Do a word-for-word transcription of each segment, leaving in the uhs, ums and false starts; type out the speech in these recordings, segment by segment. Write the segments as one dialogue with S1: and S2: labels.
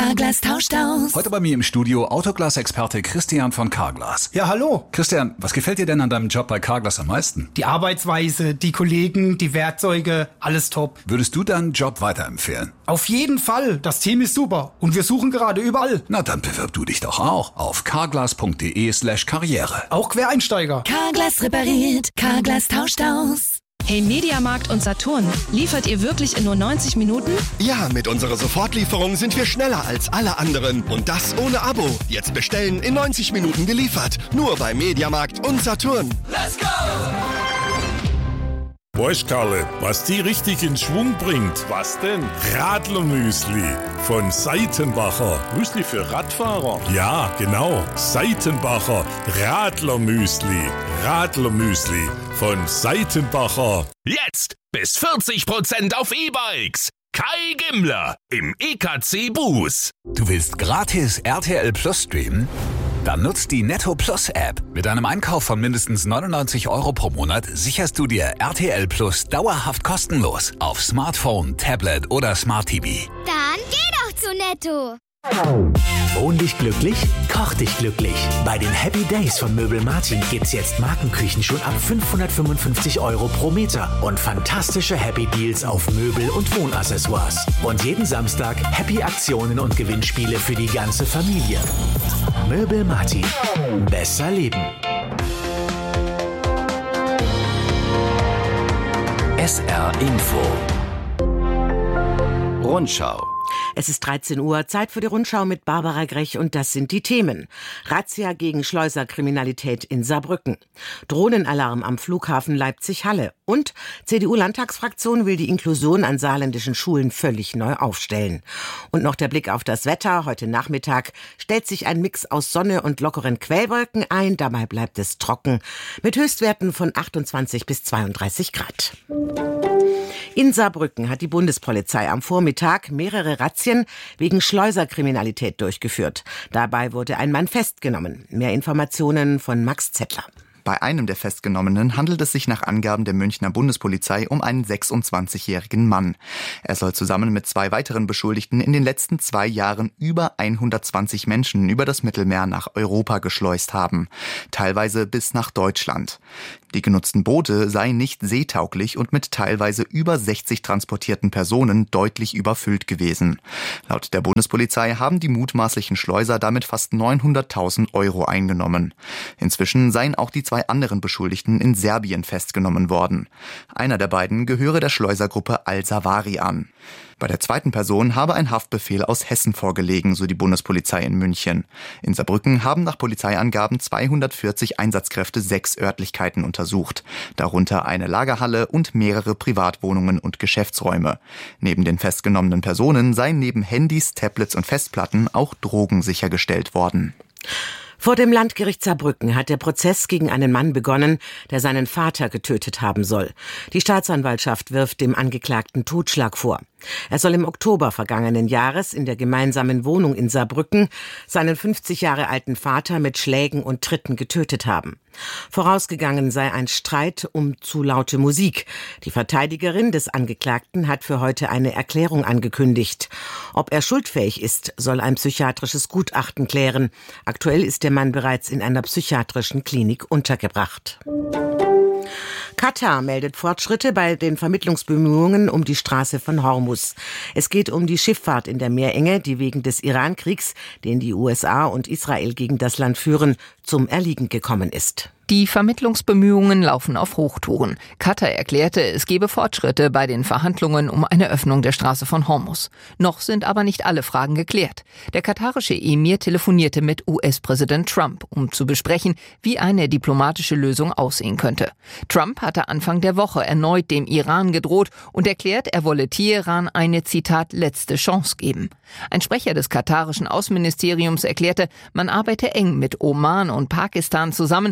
S1: Carglass tauscht aus.
S2: Heute bei mir im Studio Autoglas-Experte Christian von Carglass.
S3: Ja, hallo.
S2: Christian, was gefällt dir denn an deinem Job bei Carglass am meisten?
S3: Die Arbeitsweise, die Kollegen, die Werkzeuge, alles top.
S2: Würdest du deinen Job weiterempfehlen?
S3: Auf jeden Fall. Das Team ist super. Und wir suchen gerade überall.
S2: Na, dann bewirb du dich doch auch auf carglass.de slash karriere.
S3: Auch Quereinsteiger.
S1: Carglass repariert. Carglass tauscht aus.
S4: Hey Mediamarkt und Saturn, liefert ihr wirklich in nur neunzig Minuten?
S5: Ja, mit unserer Sofortlieferung sind wir schneller als alle anderen. Und das ohne Abo. Jetzt bestellen, in neunzig Minuten geliefert. Nur bei Mediamarkt und Saturn.
S6: Let's go!
S7: Weißt Karle, was die richtig in Schwung bringt? Was denn? Radlermüsli von Seitenbacher.
S8: Müsli für Radfahrer?
S7: Ja, genau. Seitenbacher Radlermüsli. Radlermüsli von Seitenbacher.
S6: Jetzt bis vierzig Prozent auf E-Bikes. Kai Gimmler im E K C Bus.
S2: Du willst gratis R T L Plus streamen? Dann nutzt die Netto Plus App. Mit einem Einkauf von mindestens neunundneunzig Euro pro Monat sicherst du dir R T L Plus dauerhaft kostenlos auf Smartphone, Tablet oder Smart T V.
S9: Dann geh doch zu Netto.
S10: Wohn dich glücklich, koch dich glücklich. Bei den Happy Days von Möbel Martin gibt's jetzt Markenküchen schon ab fünfhundertfünfundfünfzig Euro pro Meter und fantastische Happy Deals auf Möbel und Wohnaccessoires. Und jeden Samstag Happy Aktionen und Gewinnspiele für die ganze Familie. Möbel Martin. Besser leben.
S11: S R Info. Rundschau.
S12: Es ist dreizehn Uhr, Zeit für die Rundschau mit Barbara Grech und das sind die Themen. Razzia gegen Schleuserkriminalität in Saarbrücken. Drohnenalarm am Flughafen Leipzig-Halle. Und C D U-Landtagsfraktion will die Inklusion an saarländischen Schulen völlig neu aufstellen. Und noch der Blick auf das Wetter. Heute Nachmittag stellt sich ein Mix aus Sonne und lockeren Quellwolken ein. Dabei bleibt es trocken mit Höchstwerten von achtundzwanzig bis zweiunddreißig Grad. In Saarbrücken hat die Bundespolizei am Vormittag mehrere Razzien wegen Schleuserkriminalität durchgeführt. Dabei wurde ein Mann festgenommen. Mehr Informationen von Max Zettler.
S13: Bei einem der Festgenommenen handelt es sich nach Angaben der Münchner Bundespolizei um einen sechsundzwanzigjährigen Mann. Er soll zusammen mit zwei weiteren Beschuldigten in den letzten zwei Jahren über hundertzwanzig Menschen über das Mittelmeer nach Europa geschleust haben, teilweise bis nach Deutschland. Die genutzten Boote seien nicht seetauglich und mit teilweise über sechzig transportierten Personen deutlich überfüllt gewesen. Laut der Bundespolizei haben die mutmaßlichen Schleuser damit fast neunhunderttausend Euro eingenommen. Inzwischen seien auch die zwei anderen Beschuldigten in Serbien festgenommen worden. Einer der beiden gehöre der Schleusergruppe Al-Savari an. Bei der zweiten Person habe ein Haftbefehl aus Hessen vorgelegen, so die Bundespolizei in München. In Saarbrücken haben nach Polizeiangaben zweihundertvierzig Einsatzkräfte sechs Örtlichkeiten untersucht, darunter eine Lagerhalle und mehrere Privatwohnungen und Geschäftsräume. Neben den festgenommenen Personen seien neben Handys, Tablets und Festplatten auch Drogen sichergestellt worden.
S12: Vor dem Landgericht Saarbrücken hat der Prozess gegen einen Mann begonnen, der seinen Vater getötet haben soll. Die Staatsanwaltschaft wirft dem Angeklagten Totschlag vor. Er soll im Oktober vergangenen Jahres in der gemeinsamen Wohnung in Saarbrücken seinen fünfzig Jahre alten Vater mit Schlägen und Tritten getötet haben. Vorausgegangen sei ein Streit um zu laute Musik. Die Verteidigerin des Angeklagten hat für heute eine Erklärung angekündigt. Ob er schuldfähig ist, soll ein psychiatrisches Gutachten klären. Aktuell ist der Mann bereits in einer psychiatrischen Klinik untergebracht. Katar meldet Fortschritte bei den Vermittlungsbemühungen um die Straße von Hormuz. Es geht um die Schifffahrt in der Meerenge, die wegen des Iran-Kriegs, den die U S A und Israel gegen das Land führen, zum Erliegen gekommen ist.
S14: Die Vermittlungsbemühungen laufen auf Hochtouren. Katar erklärte, es gebe Fortschritte bei den Verhandlungen um eine Öffnung der Straße von Hormuz. Noch sind aber nicht alle Fragen geklärt. Der katarische Emir telefonierte mit U S-Präsident Trump, um zu besprechen, wie eine diplomatische Lösung aussehen könnte. Trump hatte Anfang der Woche erneut dem Iran gedroht und erklärt, er wolle Teheran eine, Zitat, letzte Chance geben. Ein Sprecher des katarischen Außenministeriums erklärte, man arbeite eng mit Oman und Pakistan zusammen, um in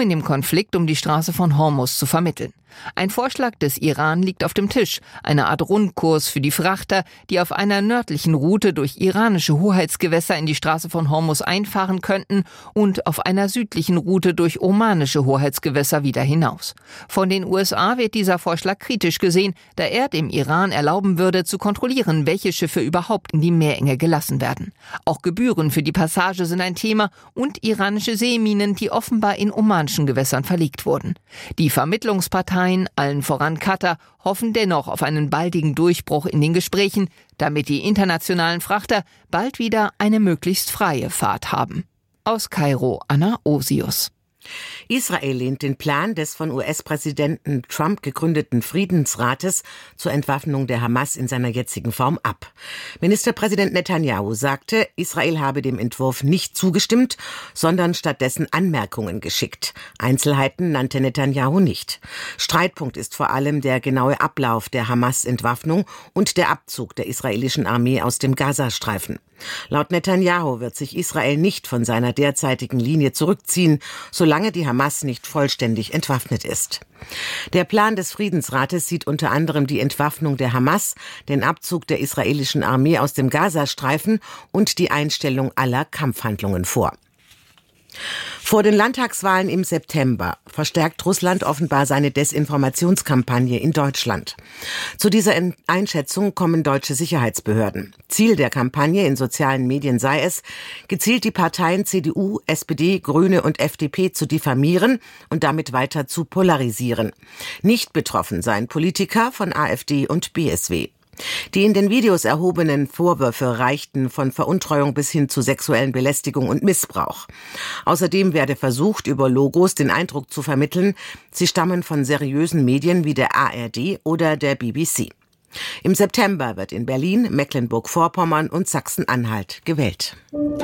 S14: in dem Konflikt um die Straße von Hormuz zu vermitteln. Ein Vorschlag des Iran liegt auf dem Tisch, eine Art Rundkurs für die Frachter, die auf einer nördlichen Route durch iranische Hoheitsgewässer in die Straße von Hormuz einfahren könnten und auf einer südlichen Route durch omanische Hoheitsgewässer wieder hinaus. Von den U S A wird dieser Vorschlag kritisch gesehen, da er dem Iran erlauben würde, zu kontrollieren, welche Schiffe überhaupt in die Meerenge gelassen werden. Auch Gebühren für die Passage sind ein Thema und iranische Seeminen, die offenbar in omanischen Gewässern verlegt wurden. Die Vermittlungsparteien, allen voran Katar, hoffen dennoch auf einen baldigen Durchbruch in den Gesprächen, damit die internationalen Frachter bald wieder eine möglichst freie Fahrt haben. Aus Kairo, Anna Osius.
S12: Israel lehnt den Plan des von U S-Präsidenten Trump gegründeten Friedensrates zur Entwaffnung der Hamas in seiner jetzigen Form ab. Ministerpräsident Netanyahu sagte, Israel habe dem Entwurf nicht zugestimmt, sondern stattdessen Anmerkungen geschickt. Einzelheiten nannte Netanyahu nicht. Streitpunkt ist vor allem der genaue Ablauf der Hamas-Entwaffnung und der Abzug der israelischen Armee aus dem Gazastreifen. Laut Netanyahu wird sich Israel nicht von seiner derzeitigen Linie zurückziehen, solange die Hamas nicht vollständig entwaffnet ist. Der Plan des Friedensrates sieht unter anderem die Entwaffnung der Hamas, den Abzug der israelischen Armee aus dem Gazastreifen und die Einstellung aller Kampfhandlungen vor. Vor den Landtagswahlen im September verstärkt Russland offenbar seine Desinformationskampagne in Deutschland. Zu dieser Einschätzung kommen deutsche Sicherheitsbehörden. Ziel der Kampagne in sozialen Medien sei es, gezielt die Parteien C D U, S P D, Grüne und F D P zu diffamieren und damit weiter zu polarisieren. Nicht betroffen seien Politiker von A f D und B S W. Die in den Videos erhobenen Vorwürfe reichten von Veruntreuung bis hin zu sexuellen Belästigung und Missbrauch. Außerdem werde versucht, über Logos den Eindruck zu vermitteln, sie stammen von seriösen Medien wie der A R D oder der B B C. Im September wird in Berlin, Mecklenburg-Vorpommern und Sachsen-Anhalt gewählt.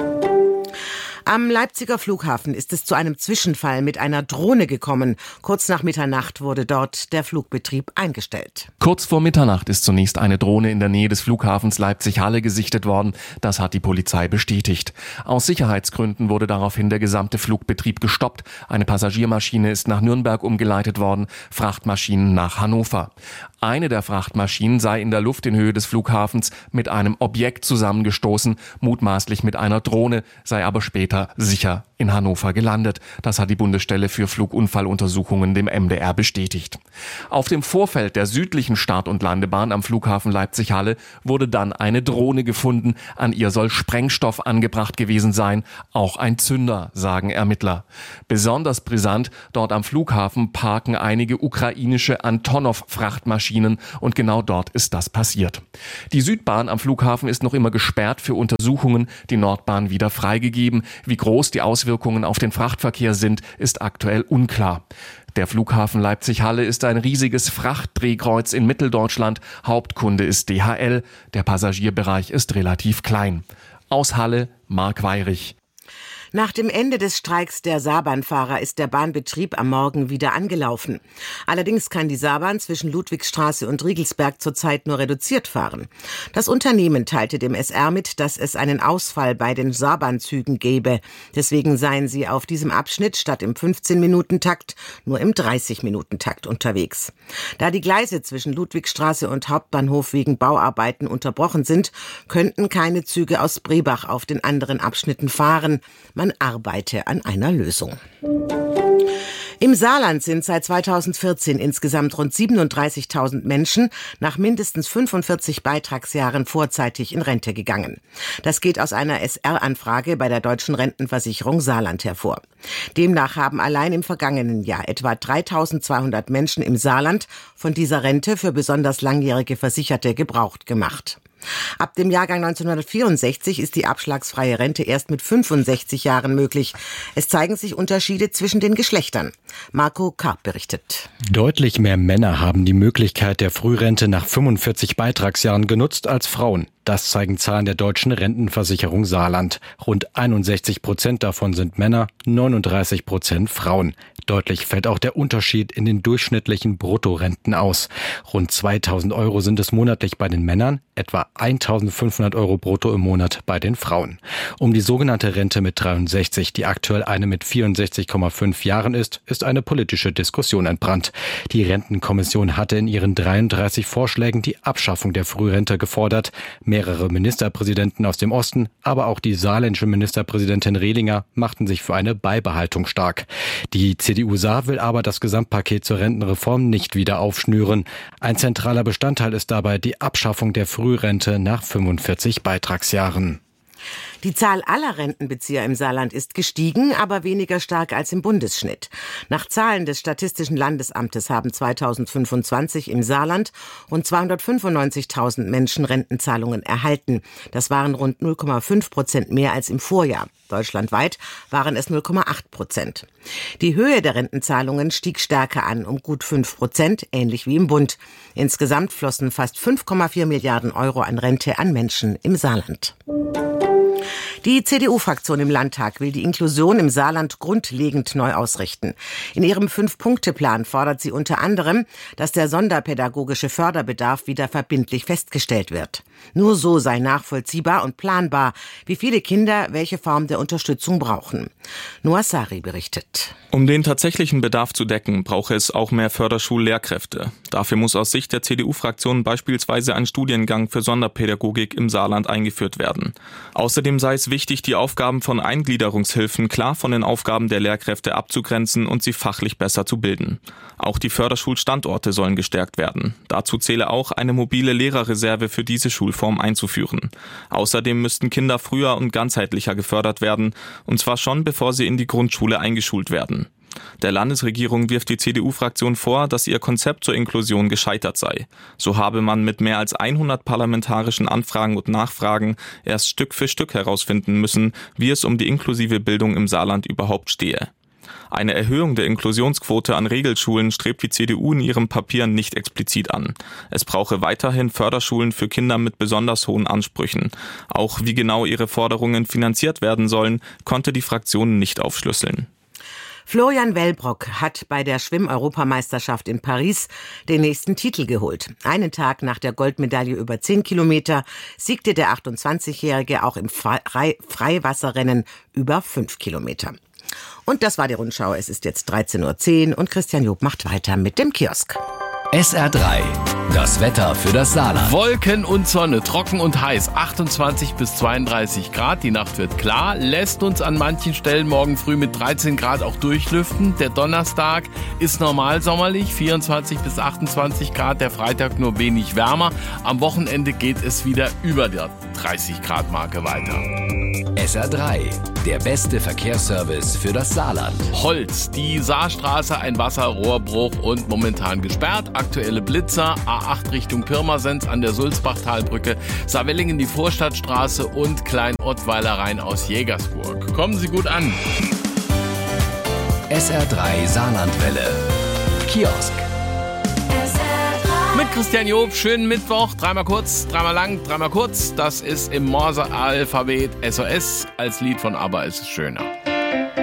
S12: Am Leipziger Flughafen ist es zu einem Zwischenfall mit einer Drohne gekommen. Kurz nach Mitternacht wurde dort der Flugbetrieb eingestellt.
S8: Kurz vor Mitternacht ist zunächst eine Drohne in der Nähe des Flughafens Leipzig-Halle gesichtet worden. Das hat die Polizei bestätigt. Aus Sicherheitsgründen wurde daraufhin der gesamte Flugbetrieb gestoppt. Eine Passagiermaschine ist nach Nürnberg umgeleitet worden, Frachtmaschinen nach Hannover. Eine der Frachtmaschinen sei in der Luft in Höhe des Flughafens mit einem Objekt zusammengestoßen, mutmaßlich mit einer Drohne, sei aber später sicher in Hannover gelandet. Das hat die Bundesstelle für Flugunfalluntersuchungen dem M D R bestätigt. Auf dem Vorfeld der südlichen Start- und Landebahn am Flughafen Leipzig-Halle wurde dann eine Drohne gefunden. An ihr soll Sprengstoff angebracht gewesen sein, auch ein Zünder, sagen Ermittler. Besonders brisant, dort am Flughafen parken einige ukrainische Antonov-Frachtmaschinen und genau dort ist das passiert. Die Südbahn am Flughafen ist noch immer gesperrt für Untersuchungen, die Nordbahn wieder freigegeben. Wie groß die Auswirkungen auf den Frachtverkehr sind, ist aktuell unklar. Der Flughafen Leipzig-Halle ist ein riesiges Frachtdrehkreuz in Mitteldeutschland. Hauptkunde ist D H L. Der Passagierbereich ist relativ klein. Aus Halle, Marc Weyrich.
S12: Nach dem Ende des Streiks der Saarbahnfahrer ist der Bahnbetrieb am Morgen wieder angelaufen. Allerdings kann die Saarbahn zwischen Ludwigstraße und Riegelsberg zurzeit nur reduziert fahren. Das Unternehmen teilte dem S R mit, dass es einen Ausfall bei den Saarbahnzügen gäbe. Deswegen seien sie auf diesem Abschnitt statt im fünfzehn-Minuten-Takt nur im dreißig-Minuten-Takt unterwegs. Da die Gleise zwischen Ludwigstraße und Hauptbahnhof wegen Bauarbeiten unterbrochen sind, könnten keine Züge aus Brebach auf den anderen Abschnitten fahren. Man arbeite an einer Lösung. Im Saarland sind seit zweitausendvierzehn insgesamt rund siebenunddreißigtausend Menschen nach mindestens fünfundvierzig Beitragsjahren vorzeitig in Rente gegangen. Das geht aus einer S R-Anfrage bei der Deutschen Rentenversicherung Saarland hervor. Demnach haben allein im vergangenen Jahr etwa dreitausendzweihundert Menschen im Saarland von dieser Rente für besonders langjährige Versicherte Gebrauch gemacht. Ab dem Jahrgang neunzehnhundertvierundsechzig ist die abschlagsfreie Rente erst mit fünfundsechzig Jahren möglich. Es zeigen sich Unterschiede zwischen den Geschlechtern. Marco Karp berichtet.
S15: Deutlich mehr Männer haben die Möglichkeit der Frührente nach fünfundvierzig Beitragsjahren genutzt als Frauen. Das zeigen Zahlen der Deutschen Rentenversicherung Saarland. Rund einundsechzig Prozent davon sind Männer, neununddreißig Prozent Frauen. Deutlich fällt auch der Unterschied in den durchschnittlichen Bruttorenten aus. Rund zweitausend Euro sind es monatlich bei den Männern, etwa eintausendfünfhundert Euro brutto im Monat bei den Frauen. Um die sogenannte Rente mit dreiundsechzig, die aktuell eine mit vierundsechzig Komma fünf Jahren ist, ist eine politische Diskussion entbrannt. Die Rentenkommission hatte in ihren dreiunddreißig Vorschlägen die Abschaffung der Frührente gefordert. Mehrere Ministerpräsidenten aus dem Osten, aber auch die saarländische Ministerpräsidentin Rehlinger machten sich für eine Beibehaltung stark. Die C D U Saar will aber das Gesamtpaket zur Rentenreform nicht wieder aufschnüren. Ein zentraler Bestandteil ist dabei die Abschaffung der Frührente nach fünfundvierzig Beitragsjahren.
S12: Die Zahl aller Rentenbezieher im Saarland ist gestiegen, aber weniger stark als im Bundesschnitt. Nach Zahlen des Statistischen Landesamtes haben zweitausendfünfundzwanzig im Saarland rund zweihundertfünfundneunzigtausend Menschen Rentenzahlungen erhalten. Das waren rund null Komma fünf Prozent mehr als im Vorjahr. Deutschlandweit waren es null Komma acht Prozent. Die Höhe der Rentenzahlungen stieg stärker an, um gut fünf Prozent, ähnlich wie im Bund. Insgesamt flossen fast fünf Komma vier Milliarden Euro an Rente an Menschen im Saarland. Die C D U-Fraktion im Landtag will die Inklusion im Saarland grundlegend neu ausrichten. In ihrem Fünf-Punkte-Plan fordert sie unter anderem, dass der sonderpädagogische Förderbedarf wieder verbindlich festgestellt wird. Nur so sei nachvollziehbar und planbar, wie viele Kinder welche Form der Unterstützung brauchen. Noah Sari berichtet.
S16: Um den tatsächlichen Bedarf zu decken, brauche es auch mehr Förderschullehrkräfte. Dafür muss aus Sicht der C D U-Fraktion beispielsweise ein Studiengang für Sonderpädagogik im Saarland eingeführt werden. Außerdem sei es wichtig, die Aufgaben von Eingliederungshilfen klar von den Aufgaben der Lehrkräfte abzugrenzen und sie fachlich besser zu bilden. Auch die Förderschulstandorte sollen gestärkt werden. Dazu zähle auch, eine mobile Lehrerreserve für diese Schulform einzuführen. Außerdem müssten Kinder früher und ganzheitlicher gefördert werden, und zwar schon bevor sie in die Grundschule eingeschult werden. Der Landesregierung wirft die C D U-Fraktion vor, dass ihr Konzept zur Inklusion gescheitert sei. So habe man mit mehr als hundert parlamentarischen Anfragen und Nachfragen erst Stück für Stück herausfinden müssen, wie es um die inklusive Bildung im Saarland überhaupt stehe. Eine Erhöhung der Inklusionsquote an Regelschulen strebt die C D U in ihrem Papier nicht explizit an. Es brauche weiterhin Förderschulen für Kinder mit besonders hohen Ansprüchen. Auch wie genau ihre Forderungen finanziert werden sollen, konnte die Fraktion nicht aufschlüsseln.
S12: Florian Wellbrock hat bei der Schwimm-Europameisterschaft in Paris den nächsten Titel geholt. Einen Tag nach der Goldmedaille über zehn Kilometer siegte der achtundzwanzigjährige auch im Fre- Freiwasserrennen über fünf Kilometer. Und das war die Rundschau. Es ist jetzt dreizehn Uhr zehn und Christian Job macht weiter mit dem Kiosk.
S11: S R drei, das Wetter für das Saarland.
S17: Wolken und Sonne, trocken und heiß, achtundzwanzig bis zweiunddreißig Grad. Die Nacht wird klar, lässt uns an manchen Stellen morgen früh mit dreizehn Grad auch durchlüften. Der Donnerstag ist normal sommerlich, vierundzwanzig bis achtundzwanzig Grad. Der Freitag nur wenig wärmer. Am Wochenende geht es wieder über der dreißig Grad Marke weiter.
S11: S R drei, der beste Verkehrsservice für das Saarland.
S17: Holz, die Saarstraße, ein Wasserrohrbruch und momentan gesperrt. Aktuelle Blitzer, A acht Richtung Pirmasens an der Sulzbachtalbrücke, Saarwellingen die Vorstadtstraße und Klein-Ottweiler rein aus Jägersburg. Kommen Sie gut an.
S11: S R drei Saarlandwelle. Kiosk.
S17: Mit Christian Job, schönen Mittwoch, dreimal kurz, dreimal lang, dreimal kurz. Das ist im Morse-Alphabet S O S als Lied von Aber ist es schöner.